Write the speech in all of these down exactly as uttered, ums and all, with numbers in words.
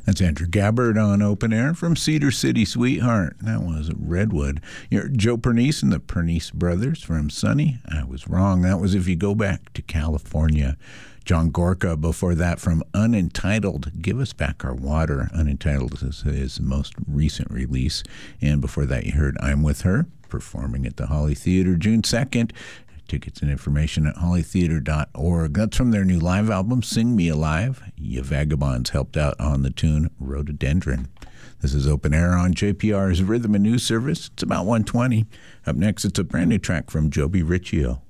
That's Andrew Gabbard on Open Air from Cedar City, Sweetheart. That was Redwood. You're Joe Pernice and the Pernice Brothers from Sunny. I was wrong. That was If You Go Back to California. John Gorka before that from Unentitled, Give Us Back Our Water. Unentitled is his most recent release. And before that you heard I'm With Her, performing at the Holly Theater June second. Tickets and information at holly theater dot org. That's from their new live album, Sing Me Alive. Ya Vagabonds helped out on the tune Rhododendron. This is Open Air on J P R's Rhythm and News Service. It's about one twenty. Up next, it's a brand new track from Joby Riccio.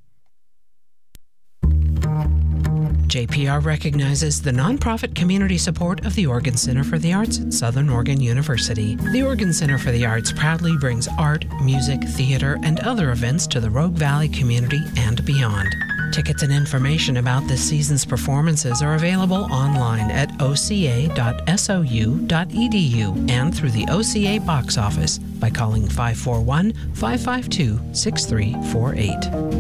J P R recognizes the nonprofit community support of the Oregon Center for the Arts at Southern Oregon University. The Oregon Center for the Arts proudly brings art, music, theater, and other events to the Rogue Valley community and beyond. Tickets and information about this season's performances are available online at o c a dot s o u dot e d u and through the O C A box office by calling five four one, five five two, six three four eight.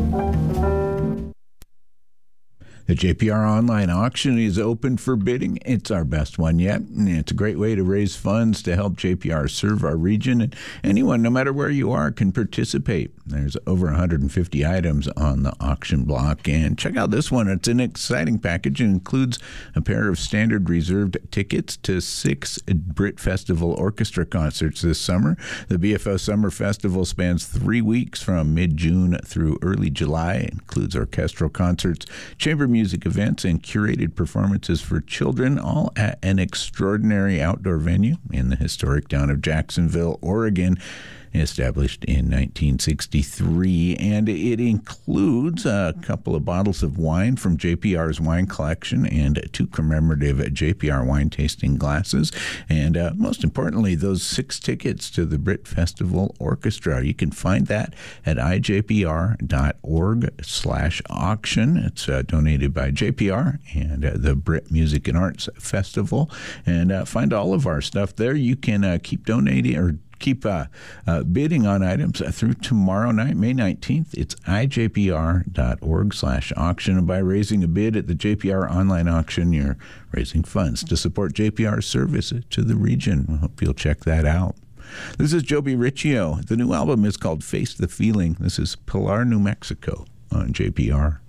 The J P R online auction is open for bidding. It's our best one yet. And it's a great way to raise funds to help J P R serve our region. And anyone, no matter where you are, can participate. There's over one hundred fifty items on the auction block. And check out this one. It's an exciting package. It includes a pair of standard reserved tickets to six Brit Festival Orchestra concerts this summer. The B F O Summer Festival spans three weeks from mid-June through early July. It includes orchestral concerts, chamber music events, and curated performances for children, all at an extraordinary outdoor venue in the historic town of Jacksonville, Oregon, established in nineteen sixty-three. And it includes a couple of bottles of wine from J P R's wine collection and two commemorative J P R wine tasting glasses. And uh, most importantly, those six tickets to the Brit Festival Orchestra. You can find that at i j p r dot org slash auction. It's uh, donated by J P R and uh, the Brit Music and Arts Festival. And uh, find all of our stuff there. You can uh, keep donating or Keep uh, uh, bidding on items through tomorrow night, May nineteenth. It's i j p r dot org slash auction. And by raising a bid at the J P R online auction, you're raising funds to support J P R's service to the region. I hope you'll check that out. This is Joby Riccio. The new album is called Face the Feeling. This is Pilar, New Mexico on J P R.